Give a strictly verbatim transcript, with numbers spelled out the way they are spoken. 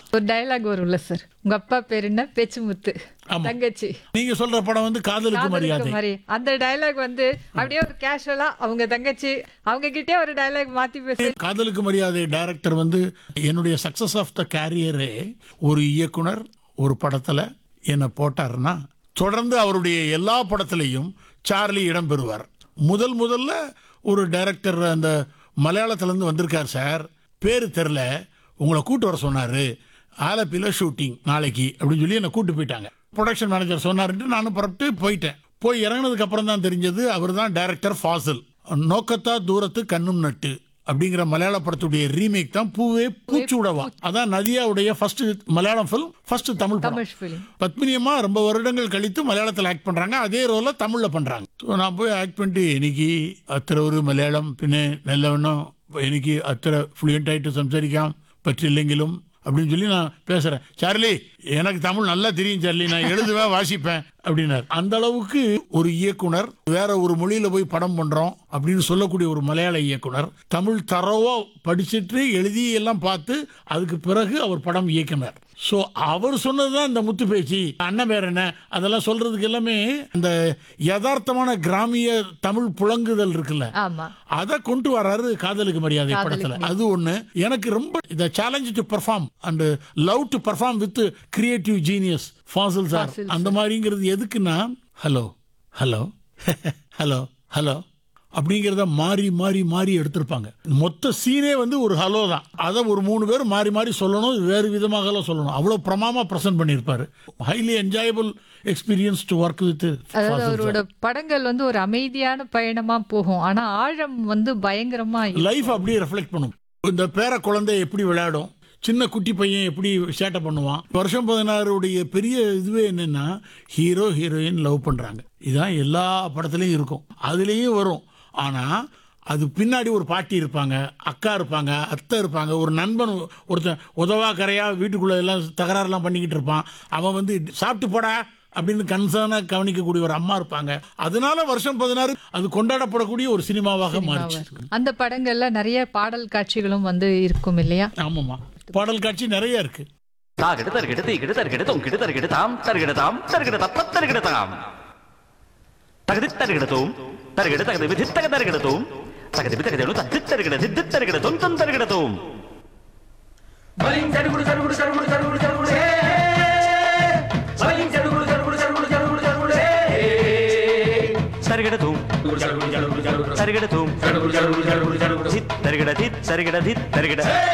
ஒரு டயலாக் வரும்ல சார், உங்க அப்பா பேர் என்ன? பேச்சுமுத்து. ஆமா. தங்கச்சி நீங்க சொல்ற படம் வந்து காதலுக்கு காதலுக்கு மரியாதை. மாதிரி அந்த டயலாக் வந்து அப்படியே ஒரு கேஷுவலா அவங்க தங்கச்சி அவங்க கிட்டே ஒரு டயலாக் மாத்தி பேச. காதலுக்கு மரியாதை டைரக்டர் வந்து என்னுடைய சக்சஸ் ஆஃப் த கேரியரே ஒரு இயக்குனர் ஒரு படத்துல என்ன போட்டாருன்னா தொடர்ந்து அவருடைய எல்லா படத்திலையும் சார்லி இடம் பெறுவார். முதல் முதல்ல ஒரு டைரக்டர் அந்த மலையாளத்துல இருந்து வந்திருக்கார் சார், பேரு தெரில, உங்களை கூட்டு வர சொன்னாரு, ஆலப்பில ஷூட்டிங் நாளைக்கு அப்படின்னு சொல்லி என்னை கூட்டு போயிட்டாங்க. ப்ரொடக்ஷன் மேனேஜர் சொன்னாருன்ட்டு நானும் புறப்பட்டு போயிட்டேன். போய் இறங்கினதுக்கு அப்புறம் தான் தெரிஞ்சது அவர் தான் டைரக்டர் ஃபாசில். நோக்கத்தா தூரத்து கண்ணும் நட்டு அப்படிங்கிற மலையாள படத்துடைய ரீமேக் தான் பூவே பூச்சூடவா. அதான் நதியாவுடைய first Malayalam film, first Tamil படம். தமிழ் film. பத்மினியம்மா ரொம்ப வருடங்கள் கழித்து மலையாளத்தில் ஆக்ட் பண்றாங்க, அதே ரோல தமிழ்ல பண்றாங்க. ஸோ நான் போய் ஆக்ட் பண்ணிட்டு എനിക്ക് അത്ര ഒരു മലയാളം പിന്നെ നല്ലവണ്ണം എനിക്ക് അത്ര ഫ്ലുവൻ്റ് ആയിട്ട് സംസാരിക്കാൻ പറ്റില്ലെങ്കിലും அப்படின்னு சொல்லி நான் பேசுறேன். சார்லி எனக்கு தமிழ் நல்லா தெரியும் சார்லி, நான் எழுதுவேன் வாசிப்பேன் அப்படின்னாரு. அந்த அளவுக்கு ஒரு இயக்குனர் வேற ஒரு மொழியில போய் படம் பண்றோம் அப்படின்னு சொல்லக்கூடிய ஒரு மலையாள இயக்குனர் தமிழ் தரவா படிச்சுட்டு எழுதி எல்லாம் பார்த்து அதுக்கு பிறகு அவர் படம் இயக்குனர். ஸோ அவர் சொன்னதுதான் இந்த முத்து பேச்சு, அண்ணன் பேர் என்ன, அதெல்லாம் சொல்றதுக்கு எல்லாமே இந்த யதார்த்தமான கிராமிய தமிழ் புழங்குதல் இருக்குல்ல, ஆமா, அதை கொண்டு வராரு காதலுக்கு மரியாதை காதலுக்கு படத்துல. அது ஒண்ணு எனக்கு ரொம்ப இந்த challenge to perform and love to perform with creative genius Fazil sir. Fazil அந்த மாதிரிங்கிறது எதுக்குன்னா ஹலோ ஹலோ ஹலோ ஹலோ அப்படிங்கிறத மாறி மாறி மாறி எடுத்திருப்பாங்க. மொத்த சீனே வந்து ஒரு ஹலோ தான். அதை ஒரு மூணு பேர் மாறி மாறி சொல்லணும், வேறு விதமாக சொல்லணும். அவ்வளோ பிரமாமா பிரசன்ட் பண்ணியிருப்பாரு. Highly enjoyable experience to work with. அதாவது அவரோட படங்கள் வந்து ஒரு அமைதியான பயணமா போகும், ஆனா ஆழம் வந்து பயங்கரமா லைஃப் அப்படியே ரெஃப்ளெக்ட் பண்ணும். இந்த பேர குழந்தை எப்படி விளையாடும், சின்ன குட்டி பையன் எப்படி சேட்டை பண்ணுவான். வருஷம் பதினாறுடைய பெரிய இதுவே என்னன்னா ஹீரோ ஹீரோயின் லவ் பண்றாங்க. இதான் எல்லா படத்துலயும் இருக்கும், அதுலயும் வரும். ஆனா அது பின்னாடி ஒரு பாட்டி இருப்பாங்க, அக்கா இருப்பாங்க, அத்தை இருப்பாங்க, ஒரு நண்பன் ஒருத்தன் உதவா கரையா வீட்டுக்குள்ள எல்லாம் தகராறுலாம் பண்ணிக்கிட்டு இருப்பான். அவன் வந்து சாப்பிட்டு போடா அப்படின்னு கன்சர்னா கவனிக்கக்கூடிய ஒரு அம்மா இருப்பாங்க. அதனால வருஷம் பதினாறு அது கொண்டாடப்படக்கூடிய ஒரு சினிமாவாக மாறிச்சு. அந்த படங்கள்ல நிறைய பாடல் காட்சிகளும் வந்து இருக்கும் இல்லையா? ஆமாமா, பாடல் காட்சி நிறைய இருக்கு. தாகிடு தருகிடு தீகிடு தருகிடு தொங்கிடு தருகிடு தாம் தருகிடு தாம் தருகிடு தப்ப தருகிடு தாம் தகுதி தருகிடு தூம் தருகிடு தகுதி விதி தக தருகிடு தூம் தகுதி தகுதி தத்தி தருகிடு தித்தி தருகிடு தொன் தொன் தருகிடு தூம் பலிங் தருகுடு தருகுடு தருகுடு தருகுடு தருகுடு பலிங் தருகுடு தருகுடு தருகுடு தருகுடு தருகுடு தருகிடு தூம் தருகிடு தூம் தருகிடு தூம் தருகிடு தித் தருகிடு தித் தருகிடு தித் தருகிடு